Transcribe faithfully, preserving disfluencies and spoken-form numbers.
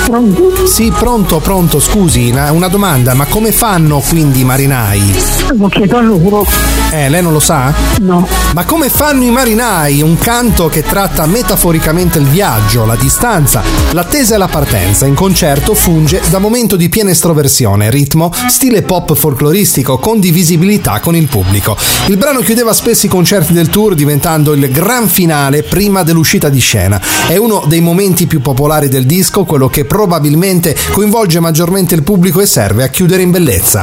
Pronto? Sì, pronto, pronto, scusi, una, una domanda, ma come fanno quindi i marinai? Lo chiedo a loro. Eh, lei non lo sa? No. Ma come fanno i marinai? Un canto che tratta metaforicamente il viaggio, la distanza, l'attesa e la partenza. In concerto funge da momento di piena estroversione, ritmo, stile pop folcloristico, condivisibilità con il pubblico. Il brano chiudeva spesso i concerti del tour, diventando il gran finale prima dell'uscita di scena. È uno dei momenti più popolari del disco, quello che probabilmente coinvolge maggiormente il pubblico e serve a chiudere in bellezza.